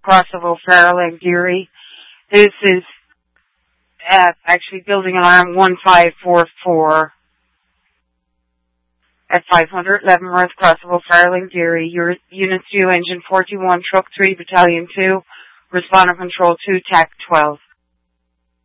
Crossable, Farrell, Geary. This is actually building alarm 1544 at 500 Leavenworth, Crossable, Farrell, Geary. Your Unit 2, Engine 41, Truck 3, Battalion 2, Responder Control 2, TAC 12.